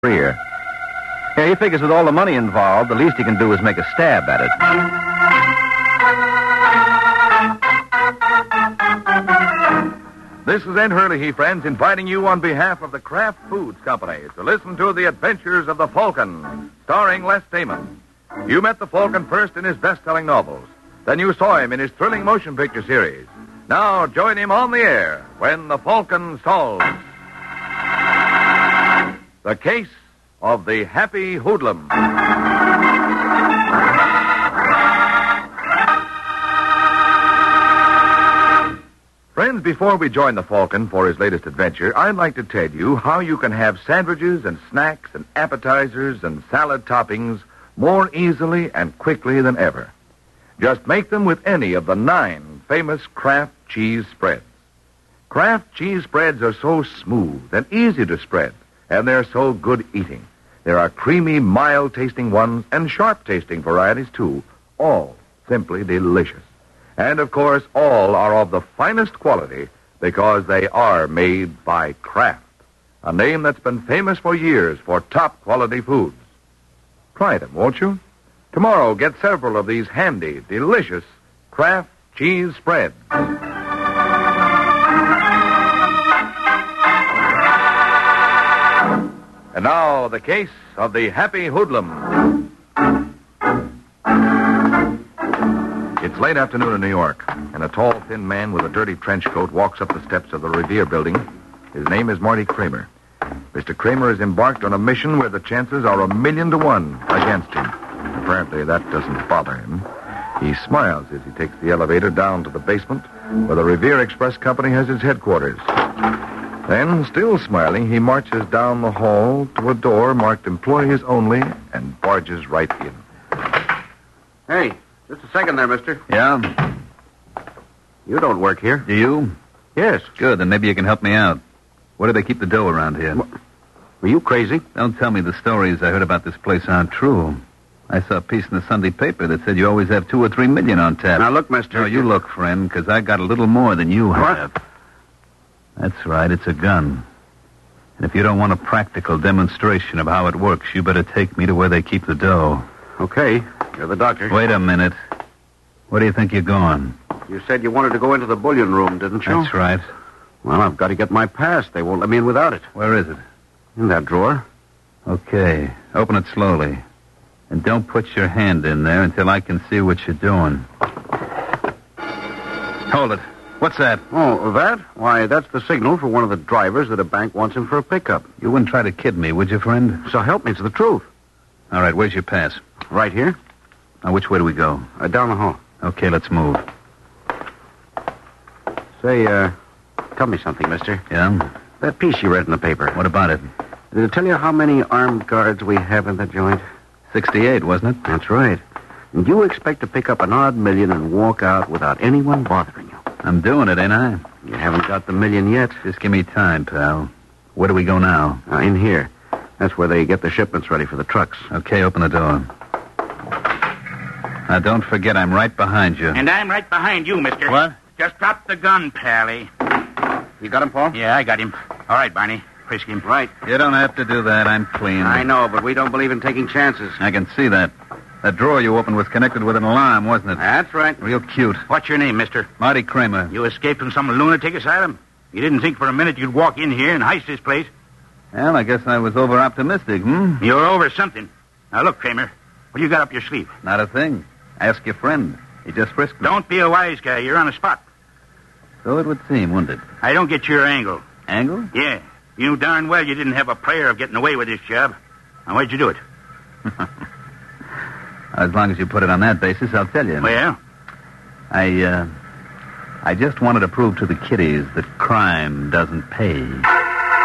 career. Yeah, he figures with all the money involved, the least he can do is make a stab at it. This is Ed Hurley, friends, inviting you on behalf of the Kraft Foods Company to listen to The Adventures of the Falcon, starring Les Damon. You met the Falcon first in his best-selling novels. Then you saw him in his thrilling motion picture series. Now join him on the air when the Falcon solves the case of the Happy Hoodlum. Friends, before we join the Falcon for his latest adventure, I'd like to tell you how you can have sandwiches and snacks and appetizers and salad toppings more easily and quickly than ever. Just make them with any of the 9 famous Kraft cheese spreads. Kraft cheese spreads are so smooth and easy to spread, and they're so good eating. There are creamy, mild-tasting ones and sharp-tasting varieties, too, all simply delicious. And, of course, all are of the finest quality because they are made by Kraft, a name that's been famous for years for top-quality foods. Try them, won't you? Tomorrow, get several of these handy, delicious Kraft cheese spreads. And now, the case of the Happy Hoodlum. It's late afternoon in New York, and a tall, thin man with a dirty trench coat walks up the steps of the Revere building. His name is Marty Kramer. Mr. Kramer is embarked on a mission where the chances are 1,000,000 to 1 against him. Apparently, that doesn't bother him. He smiles as he takes the elevator down to the basement where the Revere Express Company has its headquarters. Then, still smiling, he marches down the hall to a door marked Employees Only and barges right in. Hey, just a second there, mister. Yeah? You don't work here. Do you? Yes. Good, then maybe you can help me out. Where do they keep the dough around here? Were you crazy? Don't tell me the stories I heard about this place aren't true. I saw a piece in the Sunday paper that said you always have 2 or 3 million on tap. Now, look, mister. No, you look, friend, because I got a little more than you have. What? That's right, it's a gun. And if you don't want a practical demonstration of how it works, you better take me to where they keep the dough. Okay, you're the doctor. Wait a minute. Where do you think you're going? You said you wanted to go into the bullion room, didn't you? That's right. Well, I've got to get my pass. They won't let me in without it. Where is it? In that drawer. Okay, open it slowly. And don't put your hand in there until I can see what you're doing. Hold it. What's that? Oh, that? Why, that's the signal for one of the drivers that a bank wants him for a pickup. You wouldn't try to kid me, would you, friend? So help me, it's the truth. All right, where's your pass? Right here. Now, which way do we go? Down the hall. Okay, let's move. Say, tell me something, mister. Yeah? That piece you read in the paper. What about it? Did it tell you how many armed guards we have in the joint? 68, wasn't it? That's right. And you expect to pick up an odd million and walk out without anyone bothering you. I'm doing it, ain't I? You haven't got the million yet. Just give me time, pal. Where do we go now? In here. That's where they get the shipments ready for the trucks. Okay, open the door. Now, don't forget, I'm right behind you. And I'm right behind you, mister. What? Just drop the gun, Pally. You got him, Paul? Yeah, I got him. All right, Barney. Frisk him. Right. You don't have to do that. I'm clean. I know, but we don't believe in taking chances. I can see that. That drawer you opened was connected with an alarm, wasn't it? That's right. Real cute. What's your name, mister? Marty Kramer. You escaped from some lunatic asylum? You didn't think for a minute you'd walk in here and heist this place? Well, I guess I was over-optimistic, You're over something. Now, look, Kramer. What do you got up your sleeve? Not a thing. Ask your friend. He just frisked me. Don't be a wise guy. You're on the spot. So it would seem, wouldn't it? I don't get your angle. Angle? Yeah. You knew darn well you didn't have a prayer of getting away with this job. Now, why'd you do it? As long as you put it on that basis, I'll tell you. Well? I just wanted to prove to the kiddies that crime doesn't pay.